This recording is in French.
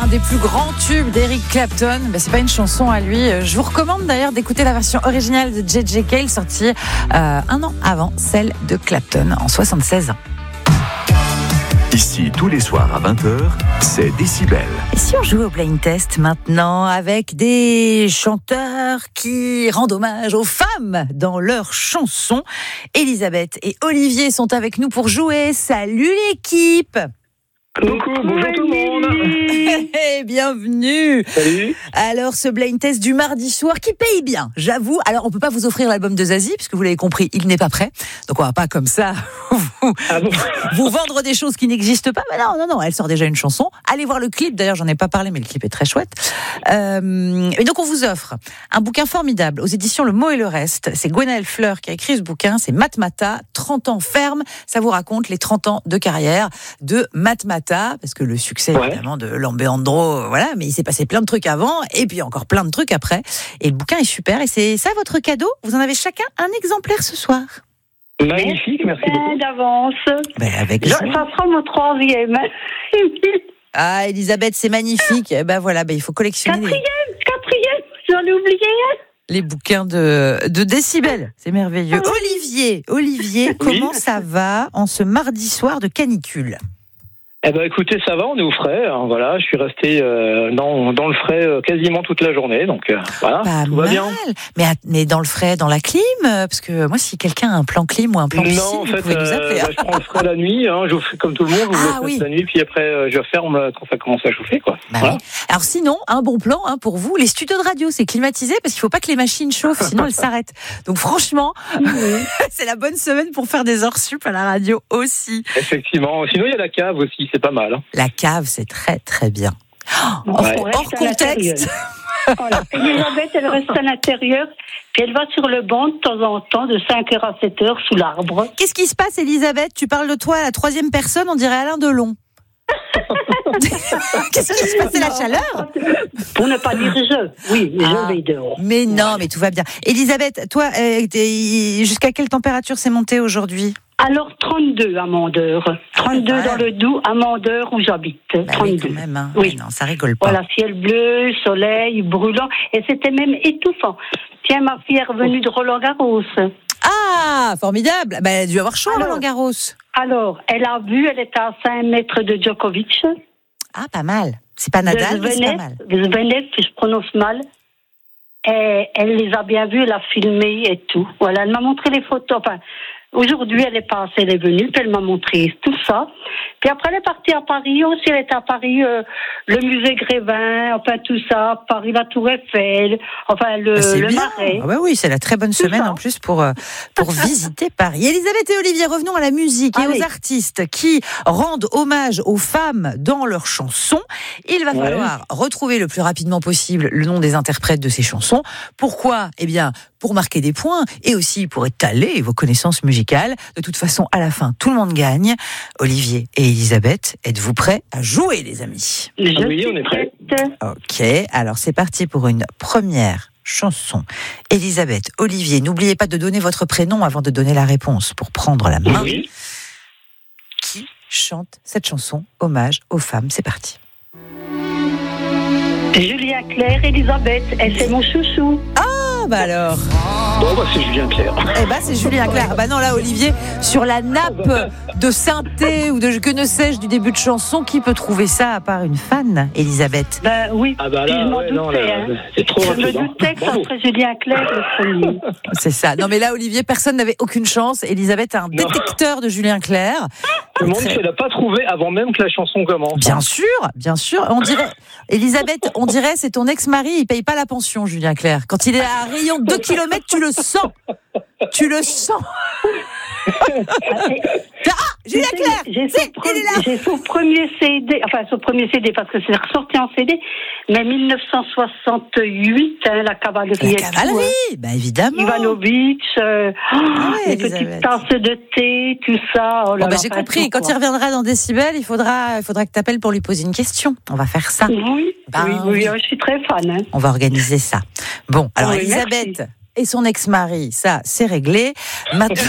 des plus grands tubes d'Eric Clapton. C'est pas une chanson à lui. Je vous recommande d'ailleurs d'écouter la version originale de J.J. Cale, sortie un an avant celle de Clapton, en 76 ans. Ici, tous les soirs à 20h, c'est Décibel. Et si on jouait au blind test maintenant avec des chanteurs qui rendent hommage aux femmes dans leurs chansons? Elisabeth et Olivier sont avec nous pour jouer. Salut l'équipe! Coucou, bonjour tout le monde. Bienvenue. Salut. Alors, ce blind test du mardi soir qui paye bien, j'avoue. Alors, on peut pas vous offrir l'album de Zazie, puisque vous l'avez compris, il n'est pas prêt. Donc, on va pas comme ça vous vendre des choses qui n'existent pas. Mais non, elle sort déjà une chanson. Allez voir le clip. D'ailleurs, j'en ai pas parlé, mais le clip est très chouette. Et donc, on vous offre un bouquin formidable aux éditions Le Mot et le Reste. C'est Gwenaëlle Fleur qui a écrit ce bouquin. C'est Matmata, 30 ans ferme. Ça vous raconte les 30 ans de carrière de Matmata. Parce que le succès, évidemment, de Lambéandro, voilà, mais il s'est passé plein de trucs avant, et puis encore plein de trucs après. Et le bouquin est super, et c'est ça votre cadeau. Vous en avez chacun un exemplaire ce soir. Magnifique, merci beaucoup. D'avance. Avec Ça sera mon troisième. Ah, Elisabeth, c'est magnifique. Voilà, il faut collectionner Quatrième, j'en ai oublié. les bouquins de Décibel. C'est merveilleux. Olivier, comment ça va en ce mardi soir de canicule? Écoutez, ça va, on est au frais. Voilà, je suis resté dans le frais quasiment toute la journée, donc voilà, pas tout va mal. bien. Mais dans le frais, dans la clim, parce que moi, si quelqu'un a un plan clim ou un plan piscine, non, en fait, vous pouvez nous appeler. je prends le frais la nuit, je fais comme tout le monde, je le fais la nuit, puis après je ferme quand ça commence à chauffer, quoi. Voilà. Oui. Alors sinon, un bon plan pour vous, les studios de radio, c'est climatisé parce qu'il faut pas que les machines chauffent, sinon elles s'arrêtent. Donc franchement, c'est la bonne semaine pour faire des heures sup à la radio aussi. Effectivement. Sinon, il y a la cave aussi. C'est pas mal. La cave, c'est très très bien. Hors contexte. Voilà. Elisabeth, elle reste à l'intérieur, puis elle va sur le banc de temps en temps, de 5h à 7h, sous l'arbre. Qu'est-ce qui se passe, Elisabeth? Tu parles de toi à la troisième personne, on dirait Alain Delon. Qu'est-ce qui se passe? C'est la chaleur? Pour ne pas dire je. Oui, je vais dehors. Mais non, mais tout va bien. Elisabeth, toi, jusqu'à quelle température c'est monté aujourd'hui? Alors, 32 à Mandeur. 32 dans le Doubs, à Mandeur où j'habite. 32. Oui, quand même, Oui. Non, ça rigole pas. Voilà, ciel bleu, soleil, brûlant. Et c'était même étouffant. Tiens, ma fille est revenue de Roland-Garros. Ah, formidable. Elle a dû avoir chaud à Roland-Garros. Alors, elle était à 5 mètres de Djokovic. Ah, pas mal. C'est pas Nadal, mais c'est pas mal. Zverev, que je prononce mal. Et elle les a bien vus, elle a filmé et tout. Voilà, elle m'a montré les photos. Enfin, aujourd'hui, elle est passée, elle est venue, puis elle m'a montré tout ça. Puis après, elle est partie à Paris aussi. Elle était à Paris, le musée Grévin, tout ça, Paris, la Tour Eiffel, le Marais. Oui, c'est la très bonne semaine en plus pour visiter Paris. Elisabeth et Olivier, revenons à la musique et aux artistes qui rendent hommage aux femmes dans leurs chansons. Il va falloir retrouver le plus rapidement possible le nom des interprètes de ces chansons. Pourquoi? Pour marquer des points et aussi pour étaler vos connaissances musicales. De toute façon, à la fin, tout le monde gagne. Olivier et Elisabeth, êtes-vous prêts à jouer, les amis? Oui, on est prêts. Ok, alors c'est parti pour une première chanson. Elisabeth, Olivier, n'oubliez pas de donner votre prénom avant de donner la réponse pour prendre la main. Oui. Qui chante cette chanson, hommage aux femmes? C'est parti. Julien Clerc, Elisabeth, elle c'est mon chouchou. Alors. C'est Julien Clerc. C'est Julien Clerc. Non, là, Olivier, sur la nappe de synthé ou de que ne sais-je du début de chanson, qui peut trouver ça à part une fan, Elisabeth? Oui. Là, je m'en doutais. c'est trop rapide. Je me doutais que ça serait Julien Clerc le premier. C'est ça. Non, mais là, Olivier, personne n'avait aucune chance. Elisabeth a un détecteur de Julien Clerc. Je me demande si elle n'a pas trouvé avant même que la chanson commence. Bien sûr. On dirait, Elisabeth, c'est ton ex-mari, il paye pas la pension, Julien Clerc. Quand il est à un rayon de 2 km, tu le sens. Julien Clerc, j'ai son premier CD, parce que c'est ressorti en CD, mais 1968, la cavalerie. La cavalerie, évidemment. Ivanovic, les petites tasses de thé, tout ça. J'ai compris. Quand il reviendra dans Décibel, il faudra que tu appelles pour lui poser une question. On va faire ça. Oui, je suis très fan. On va organiser ça. Bon, alors Elisabeth merci. et son ex-mari, ça, c'est réglé. Maintenant,